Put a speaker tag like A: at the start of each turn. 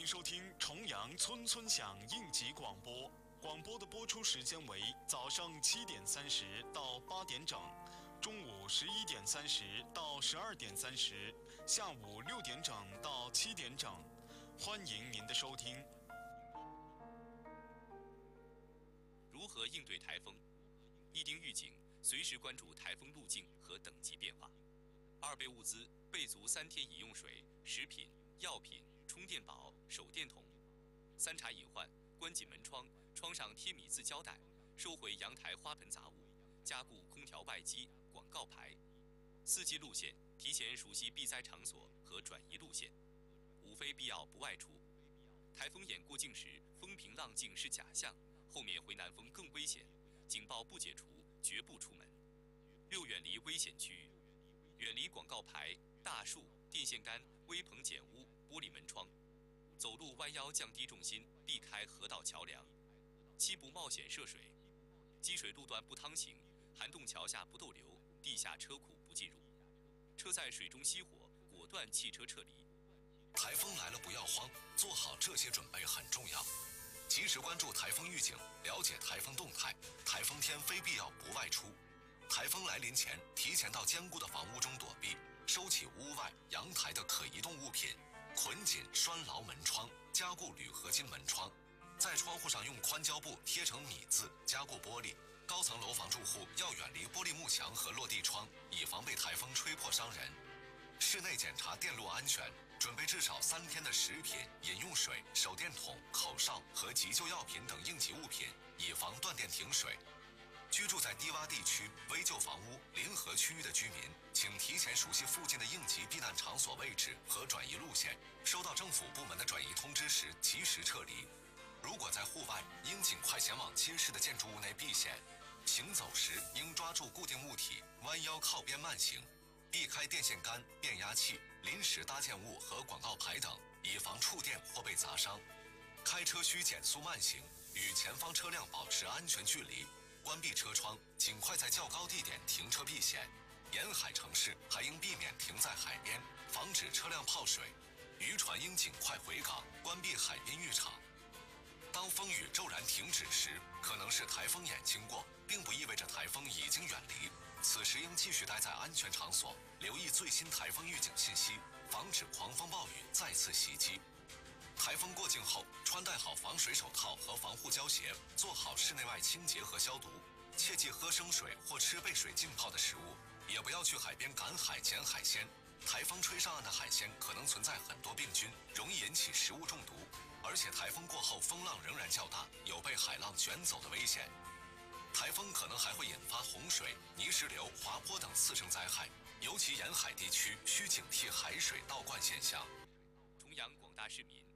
A: 收听重阳村村响应急广播，广播的播出时间为早上7点30到8点整，中午11点30到12点30，下午6点整到7点整。欢迎您的收听。
B: 如何应对台风？一丁预警，随时关注台风路径和等级变化。2备物资备足3天饮用水、食品、药品、充电宝、手电筒。3查隐患，关紧门窗，窗上贴米字胶带，收回阳台花盆杂物，加固空调外机、广告牌。4季路线，提前熟悉避灾场所和转移路线。5非必要不外出。台风眼过境时，风平浪静是假象，后面回南风更危险，警报不解除，绝不出门。6远离危险区域，远离广告牌、大树、电线杆、危棚简屋、玻璃门窗。走路弯腰降低重心，避开河道桥梁。7不冒险涉水，积水路段不趟行，涵洞桥下不逗留，地下车库不进入。车在水中熄火，果断汽车撤离。
C: 台风来了不要慌，做好这些准备很重要。及时关注台风预警，了解台风动态。台风天非必要不外出。台风来临前，提前到坚固的房屋中躲避，收起屋外、阳台的可移动物品，捆紧拴牢门窗，加固铝合金门窗。在窗户上用宽胶布贴成米字，加固玻璃。高层楼房住户要远离玻璃幕墙和落地窗，以防被台风吹破伤人。室内检查电路安全，准备至少3天的食品、饮用水、手电筒、口哨和急救药品等应急物品，以防断电停水。居住在低洼地区、危旧房屋、临河区域的居民，请提前熟悉附近的应急避难场所位置和转移路线，收到政府部门的转移通知时及时撤离。如果在户外，应尽快前往结实的建筑物内避险。行走时应抓住固定物体，弯腰靠边慢行，避开电线杆、变压器、临时搭建物和广告牌等，以防触电或被砸伤。开车需减速慢行，与前方车辆保持安全距离。关闭车窗，尽快在较高地点停车避险。沿海城市还应避免停在海边，防止车辆泡水。渔船应尽快回港，关闭海滨浴场。当风雨骤然停止时，可能是台风眼经过，并不意味着台风已经远离。此时应继续待在安全场所，留意最新台风预警信息，防止狂风暴雨再次袭击。台风过境后，穿戴好防水手套和防护胶鞋，做好室内外清洁和消毒。切忌喝生水或吃被水浸泡的食物，也不要去海边赶海捡海鲜。台风吹上岸的海鲜可能存在很多病菌，容易引起食物中毒。而且台风过后风浪仍然较大，有被海浪卷走的危险。台风可能还会引发洪水、泥石流、滑坡等次生灾害，尤其沿海地区需警惕海水倒灌现象。
B: 重阳广大市民